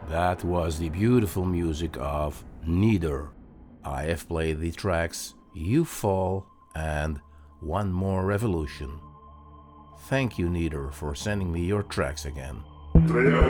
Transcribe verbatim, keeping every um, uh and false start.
That was the beautiful music of Neither. I have played the tracks You Fall and One More Revolution. Thank you, Neither, for sending me your tracks again.